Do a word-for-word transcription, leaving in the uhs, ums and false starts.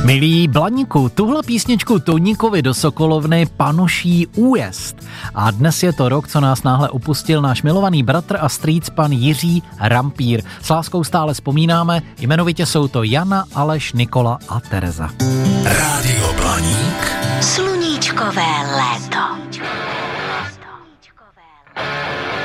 Milí Blaníku, tuhle písničku Toníkovi do Sokolovny panoší újezd. A dnes je to rok, co nás náhle opustil náš milovaný bratr a strýc pan Jiří Rampír. S láskou stále vzpomínáme, jmenovitě jsou to Jana, Aleš, Nikola a Tereza. Rádio